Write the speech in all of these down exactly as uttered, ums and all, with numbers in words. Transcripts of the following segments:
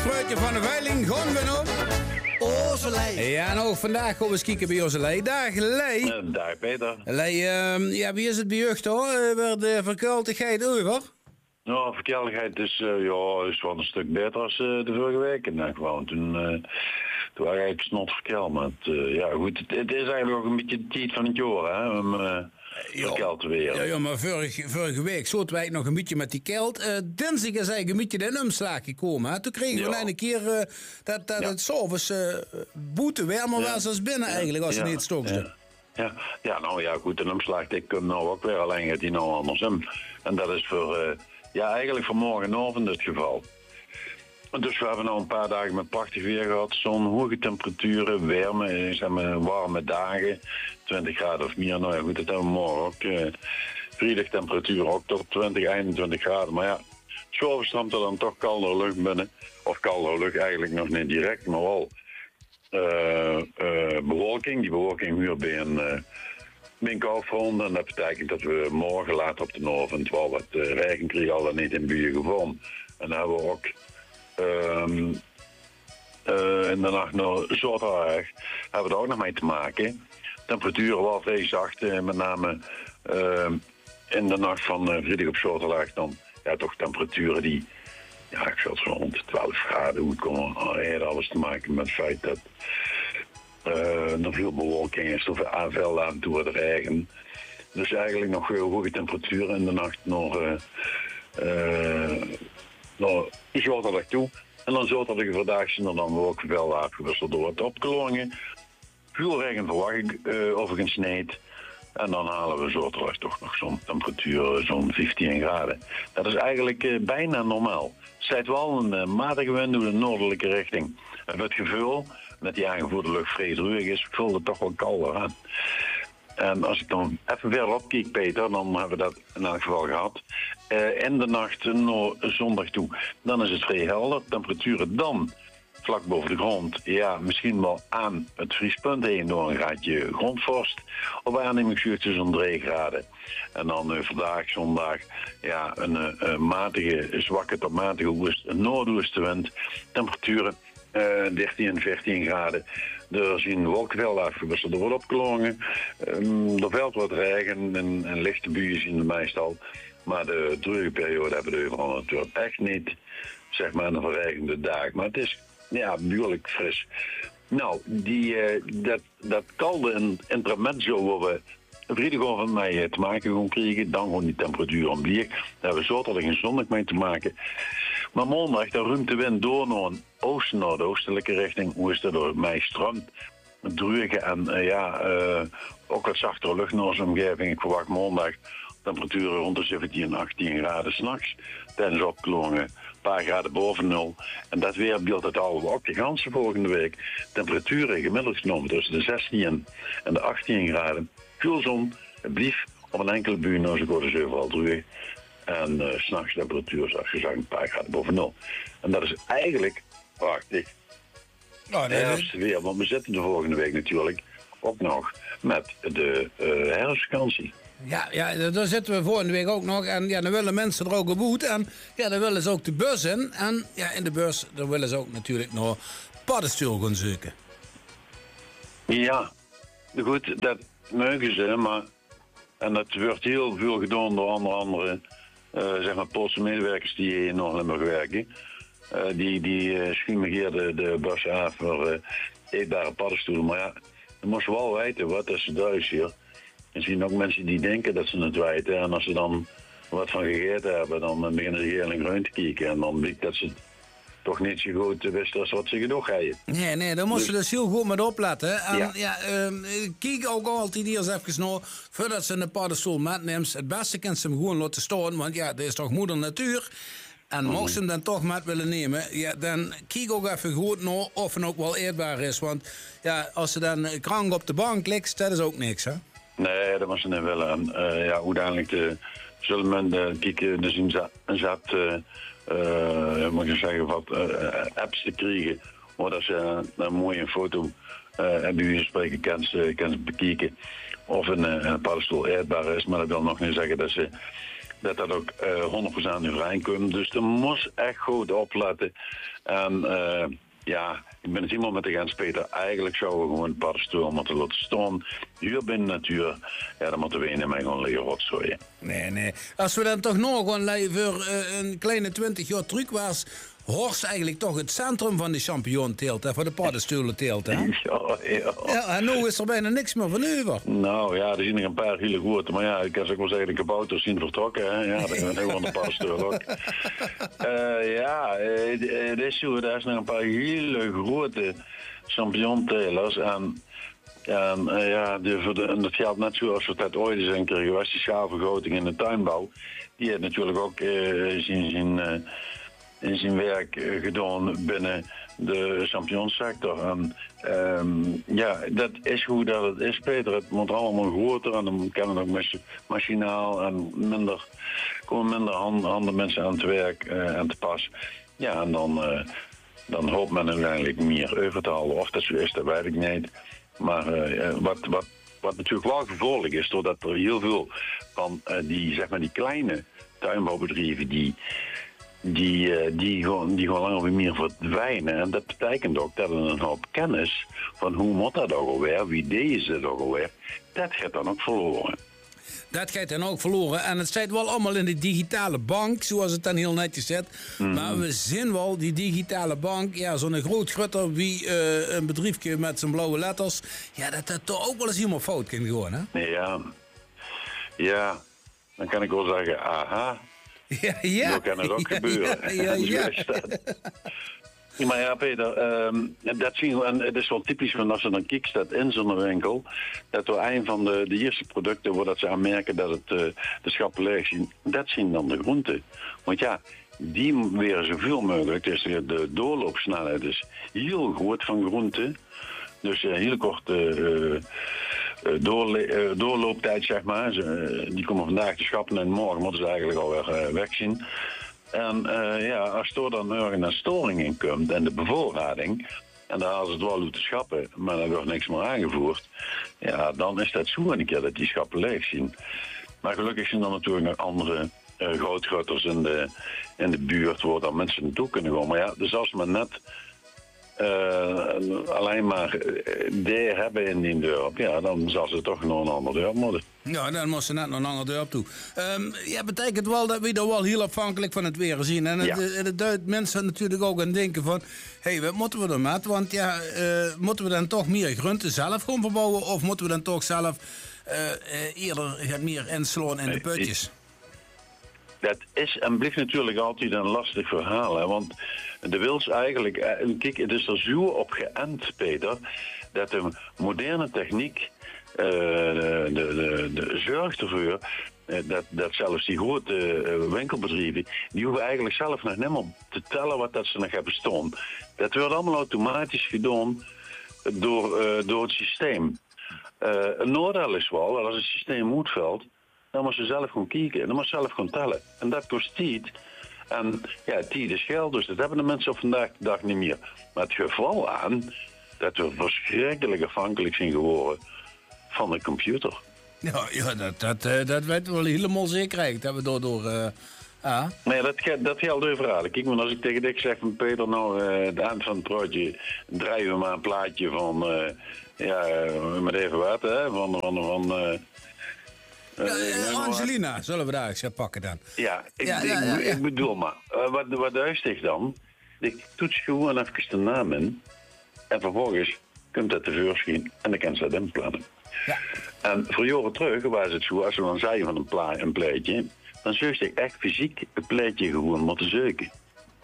Fruitje van de Veiling, gewoon we nog. Ozelij. Ja, nou, vandaag gaan we eens kijken bij Ozelij. Dag, Lei. Uh, dag, Peter. Lei, uh, ja, wie is het bij jeugd, hoor? Uh, waar de verkoudheid over? Nou, verkeerlijkheid is, uh, ja, is wel een stuk beter als uh, de vorige week. En gewoon toen, uh, toen was eigenlijk snot verkeerd. Maar het, uh, ja, goed, het, het is eigenlijk ook een beetje de tijd van het jaar, hè, om uh, verkeerd te weer. Ja, ja, maar vorige, vorige week zaten wij nog een beetje met die kelt. Uh, dinsdag is eigenlijk een beetje de omslag gekomen. Hè? Toen kregen we ja. een keer uh, dat, dat ja. het s'avonds uh, boete warmer ja. was als binnen eigenlijk, als ja. het niet stokste. Ja. Ja, ja, nou ja, goed, een omslag, ik kom nou ook weer, alleen gaat die nou andersom. En dat is voor, uh, ja, eigenlijk voor morgenavond het geval. Dus we hebben nou een paar dagen met prachtig weer gehad, zon, hoge temperaturen, warme, zeg maar, warme dagen, twintig graden of meer. Nou ja, goed, dat hebben we morgen ook. Uh, vrijdag temperatuur ook tot twintig, eenentwintig graden. Maar ja, s'avonds stroomt er dan toch koude lucht binnen. Of koude lucht eigenlijk nog niet direct, maar wel uh, uh, bewolking. Die bewolking huurt bij een... Uh, Mijn koufront en dat betekent dat we morgen later op de avond wel wat uh, regen krijgen, al dan niet in buien gevonden. En dan hebben we ook um, uh, in de nacht naar zaterdag hebben we er ook nog mee te maken. Temperaturen wel vrij zacht, uh, met name uh, in de nacht van uh, vrijdag op zaterdag dan ja toch temperaturen die ja ik zal het zo rond de twaalf graden hoe komen. Uh, alles te maken met het feit dat Uh, er veel bewolking is, of aanvel aan toe het regen. Dus eigenlijk nog heel hoge temperaturen in de nacht nog uh, uh, nog zaterdag toe. En dan zaterdag vandaag zijn er dan ook wel uitgewisseld door het opkloringen. Veel regen verwacht ik uh, overigens niet. En dan halen we zaterdag toch nog zo'n temperatuur, zo'n vijftien graden. Dat is eigenlijk uh, bijna normaal. Het zijt wel een uh, matige wind door de noordelijke richting. En het gevoel met die aangevoerde lucht vrij druig is, voelde het toch wel kouder aan. En als ik dan even weer opkijk, Peter, dan hebben we dat in elk geval gehad. Uh, in de nacht naar zondag toe, dan is het vrij helder. Temperaturen dan vlak boven de grond, ja, misschien wel aan het vriespunt heen door een graadje grondvorst. Op aannemingszuurtjes zo'n drie graden. En dan uh, vandaag, zondag, ja, een uh, matige, zwakke tot matige oost, een noordoostenwind. Temperaturen Uh, dertien, veertien graden. Er zien wolkenvelden afgewisseld, er wordt opgeklongen. Um, er valt wat regen en, en lichte buien zien we meestal. Maar de druge periode hebben we overal natuurlijk echt niet. Zeg maar een verregende dag. Maar het is ja, behoorlijk fris. Nou, die, uh, dat, dat koude intermezzo waar we vrijdagavond mee te maken gaan krijgen, dan gewoon die temperatuur ombliek. Daar hebben we zaterdag en zondag mee te maken. Maar maandag, dan ruimt de wind door naar een oosten, naar de oostelijke richting. Hoe is dat door mij stroomt? Druge en uh, ja, uh, ook wat zachtere lucht naar onze omgeving. Ik verwacht maandag temperaturen rond de zeventien, achttien graden s'nachts. Tijdens opklongen een paar graden boven nul. En dat weerbeeld het houden we ook de ganse volgende week. Temperaturen gemiddeld genomen tussen de zestien en de achttien graden. Veel zon, het blieft op een enkele bui, nou ze worden ze overal druig. En uh, s'nachts temperatuur is afgezakt een paar graden boven nul. En dat is eigenlijk prachtig. Oh, nee, herfst weer, want we zitten de volgende week natuurlijk ook nog met de uh, herfstvakantie. Ja, ja, daar zitten we volgende week ook nog. En ja, dan willen mensen er ook op uit. En ja, dan willen ze ook de bus in. En ja, in de bus, dan willen ze ook natuurlijk nog paddenstoel gaan zoeken. Ja, goed, dat mogen ze, maar... En dat wordt heel veel gedaan door onder andere, uh, zeg maar, Poolse medewerkers die hier nog in Limburg werken. Uh, die die uh, schimmegeerden de bus af voor uh, eetbare paddenstoelen. Maar ja, je moest wel weten wat is het thuis hier. Er zien ook mensen die denken dat ze het weten. En als ze dan wat van gegeten hebben, dan beginnen ze heel in groen te kijken. En dan blijkt dat ze toch niet zo goed wisten als wat ze genoeg hadden. Nee, nee, daar moesten ze dus heel goed met opletten. En ja, ja uh, kijk ook altijd eerst even naar, voordat ze een paddenstoel metneemt. Het beste kan ze hem gewoon laten staan, want ja, dat is toch moeder natuur. En mocht ze hem dan toch met willen nemen, ja, dan kijk ook even goed naar of het ook wel eetbaar is. Want ja, als ze dan krank op de bank ligt, dat is ook niks, hè? Nee, dat was ze niet willen. En uh, ja, uiteindelijk de, zullen men uh, kijken, dus een zat, een zat uh, uh, moet je zeggen, wat uh, apps te krijgen, waar ze uh, een mooie foto uh, en bij u spreken kan ze, kan ze bekijken of een, uh, een paddenstoel eetbaar is. Maar dat wil nog niet zeggen dat ze dat dat ook uh, honderd procent overeen komt. Dus er moest echt goed opletten. En uh, ja, ik ben het helemaal met de Gens Peter. Eigenlijk zouden we gewoon een paddenstoel moeten laten staan. Hier binnen de natuur, ja, dan moeten we in en gewoon leren rotzooien. Nee, nee. Als we dan toch nog gewoon voor uh, een kleine twintig jaar terug was, Horst eigenlijk toch het centrum van de champignon-teelt, hè, voor de paddenstoelenteelt, hè? Ja, ja. Ja, en nu is er bijna niks meer van over. Nou ja, er zijn er een paar hele grote, maar ja, ik kan zo ook wel zeggen, de kabouters zien vertrokken, hè? Ja, dat is heel aan de paddenstoel ook. Uh, ja, het is zo, er is nog een paar hele grote champignon-telers en En uh, ja, de, voor de, en dat geldt net zoals we dat ooit eens een keer geweest, die schaalvergroting in de tuinbouw. Die heeft natuurlijk ook uh, zijn, zijn, uh, in zijn werk uh, gedaan binnen de champignonsector. En um, ja, dat is hoe dat het is, Peter. Het moet allemaal groter en dan kan het ook mach- machinaal en minder, komen minder hand, handen mensen aan het werk uh, en te pas. Ja, en dan, uh, dan hoopt men uiteindelijk meer over te halen. Of dat zo is, dat weet ik niet. Maar uh, wat, wat, wat natuurlijk wel gevolgd is, doordat er heel veel van uh, die, zeg maar die kleine tuinbouwbedrijven, die, die, uh, die, gewoon, die gewoon langer weer meer verdwijnen. En dat betekent ook dat er een hoop kennis van hoe moet dat ook alweer, wie deze het ook alweer, dat gaat dan ook verloren. Dat gaat dan ook verloren. En het staat wel allemaal in de digitale bank, zoals het dan heel netjes zit. Mm. Maar we zien wel, die digitale bank, ja, zo'n groot grutter wie uh, een bedrijfje met zijn blauwe letters, ja, dat dat toch ook wel eens helemaal fout kan gaan, hè? Ja, ja, dan kan ik wel zeggen, aha, ja, ja. dat kan er ook ja, gebeuren. Ja, ja, ja. Ja, maar ja, Peter, um, dat zien we, en het is wel typisch van als er dan kijkt staat in zo'n winkel, dat door een van de, de eerste producten waar dat ze aan merken dat het uh, de schappen leeg zien, dat zien dan de groenten. Want ja, die weer zoveel mogelijk, dus de doorloopsnelheid is heel groot van groenten. Dus een uh, heel korte uh, uh, doorle- uh, doorlooptijd, zeg maar. Ze, uh, die komen vandaag te schappen en morgen moeten ze eigenlijk alweer uh, wegzien. En uh, ja, als er dan ergens een storing in komt en de bevoorrading, en dan halen ze het wel uit te schappen, maar er wordt niks meer aangevoerd, ja, dan is dat zo een keer dat die schappen leeg zien. Maar gelukkig zijn er natuurlijk nog andere uh, grootgutters in de, in de buurt waar dan mensen naartoe kunnen gaan. Maar ja, dus als men net uh, alleen maar deur hebben in die dorp, ja, dan zal ze toch nog een ander dorp moeten. Ja, dan moest ze net nog een ander dorp toe. Um, ja, betekent wel dat we er wel heel afhankelijk van het weer zien. En het, ja. het, het duidt mensen natuurlijk ook aan denken van, hé, hey, wat moeten we er met? Want ja, uh, moeten we dan toch meer groenten zelf gaan verbouwen? Of moeten we dan toch zelf uh, uh, eerder meer inslaan in de putjes? Dat is en blijft natuurlijk altijd een lastig verhaal. Hè? Want de wils eigenlijk, kijk, het is er zo op geënt, Peter, dat de moderne techniek Uh, de, de, de, de zorgt ervoor uh, dat, dat zelfs die grote uh, winkelbedrijven, die hoeven eigenlijk zelf nog niet meer te tellen wat dat ze nog hebben staan. Dat wordt allemaal automatisch gedaan door, uh, door het systeem. Uh, een nadeel is wel, dat als het systeem uitvalt, dan moet ze zelf gaan kijken en dan moet ze zelf gaan tellen. En dat kost tijd. En ja, tijd is geld, dus dat hebben de mensen op vandaag de dag niet meer. Maar het geval aan dat we verschrikkelijk afhankelijk zijn geworden van de computer. Ja, ja dat, dat, uh, dat weten we wel helemaal zeker. Dat we door... Uh, ah. Nee, dat, dat geldt overal. Kijk, maar als ik tegen Dick zeg van Peter, nou, uh, het eind van het project draaien we maar een plaatje van, uh, ja, met even wat, hè, van, van, van uh, ja, uh, Angelina, wat. Zullen we daar eens pakken dan? Ja, ik, ja, ja, ik, ja, ja. ik bedoel maar, uh, wat, wat duistig dan, ik toets gewoon even de naam in, en vervolgens komt dat tevoorschijn en dan kan ze dat inplannen. Ja. En voor jaren terug was het zo, als we dan zeiden van een, pla- een pleitje, dan zou ik echt fysiek een pleitje gewoon moeten zoeken.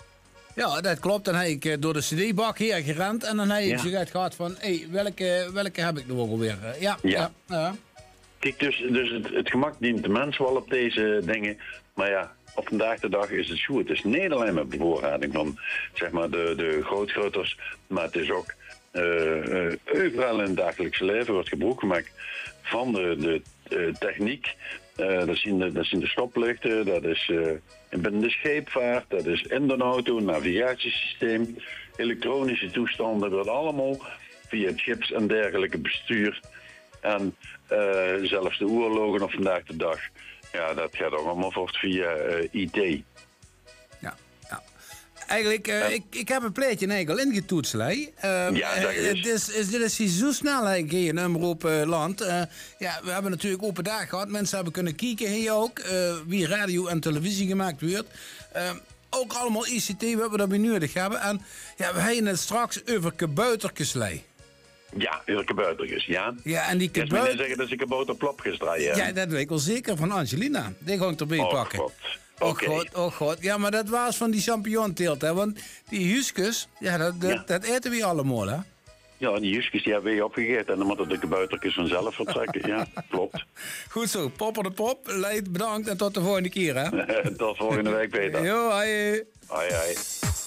Ja, dat klopt. Dan heb ik door de cd-bak hier gerend en dan heb ik ja. gehad van, hé, hey, welke, welke heb ik nu ook alweer? Ja, ja. ja, ja. Kijk, dus, dus het, het gemak dient de mens wel op deze dingen, maar ja, op vandaag de dag is het zo. Het is niet alleen maar bevoorrading van, zeg maar, de, de grootgrutters, maar het is ook Uh, uh, overal in het dagelijkse leven wordt gebruik gemaakt van de, de uh, techniek. Uh, dat, zijn de, dat zijn de stoplichten, dat is uh, binnen de scheepvaart, dat is in de auto, navigatiesysteem, elektronische toestanden, dat allemaal via chips en dergelijke bestuurd. En uh, zelfs de oorlogen op vandaag de dag Ja, dat gaat ook allemaal voort via uh, I T. Ja, ja. Eigenlijk, uh, ja. ik, ik heb een pleetje eigenlijk al ingetoetst, Lei. Uh, ja, zeg eens. Uh, is, is, dit is hier zo snel hier in Omroep uh, Land. Uh, ja, we hebben natuurlijk open dag gehad. Mensen hebben kunnen kijken hier ook. Uh, wie radio en televisie gemaakt wordt. Uh, ook allemaal I C T, wat we daarbij nodig hebben. En ja, we hebben het straks over kaboutertjes, Lei. Ja, over kaboutertjes, ja. Ja, en die kabouter... Ik zeggen dat ze kabouterplopjes draaien. Ja, dat weet ik wel zeker van Angelina. Die ga ik erbij oh, pakken. God. Oh okay. god, oh god. Ja, maar dat was van die champignonteelt, hè. Want die huisjes, ja, dat, dat, ja. dat eten we allemaal, hè. Ja, die huisjes die hebben we opgegeten. En dan moeten de kaboutertjes vanzelf vertrekken. Ja, klopt. Goed zo. Popper de pop. Leid, bedankt en tot de volgende keer, hè. Tot volgende week, Peter. Jo, hoi. Hoi, hoi.